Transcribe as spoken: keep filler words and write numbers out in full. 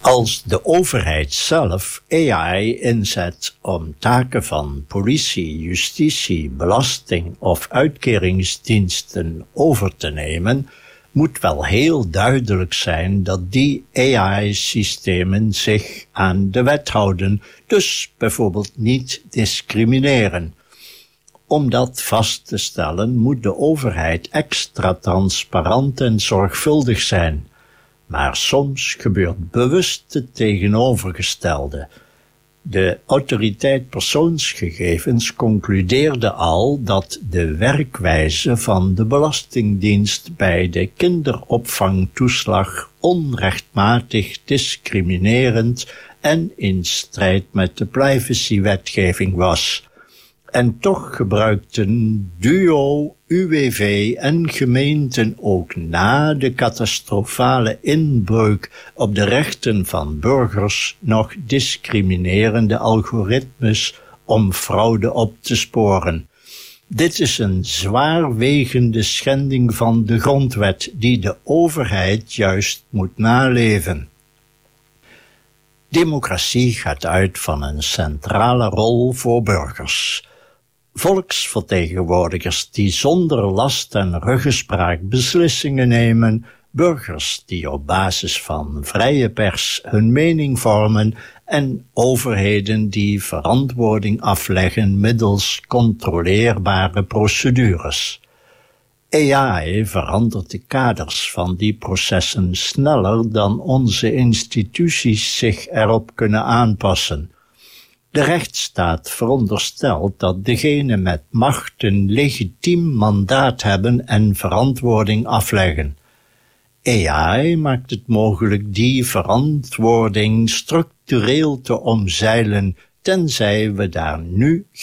Als de overheid zelf A I inzet om taken van politie, justitie, belasting of uitkeringsdiensten over te nemen, moet wel heel duidelijk zijn dat die A I-systemen zich aan de wet houden, dus bijvoorbeeld niet discrimineren. Om dat vast te stellen moet de overheid extra transparant en zorgvuldig zijn. Maar soms gebeurt bewust het tegenovergestelde. De autoriteit persoonsgegevens concludeerde al dat de werkwijze van de Belastingdienst bij de kinderopvangtoeslag onrechtmatig, discriminerend en in strijd met de privacywetgeving was. En toch gebruikten DUO, U W V en gemeenten ook na de catastrofale inbreuk op de rechten van burgers nog discriminerende algoritmes om fraude op te sporen. Dit is een zwaarwegende schending van de grondwet die de overheid juist moet naleven. Democratie gaat uit van een centrale rol voor burgers. Volksvertegenwoordigers die zonder last en ruggespraak beslissingen nemen, burgers die op basis van vrije pers hun mening vormen en overheden die verantwoording afleggen middels controleerbare procedures. A I verandert de kaders van die processen sneller dan onze instituties zich erop kunnen aanpassen. De rechtsstaat veronderstelt dat degenen met macht een legitiem mandaat hebben en verantwoording afleggen. A I maakt het mogelijk die verantwoording structureel te omzeilen, tenzij we daar nu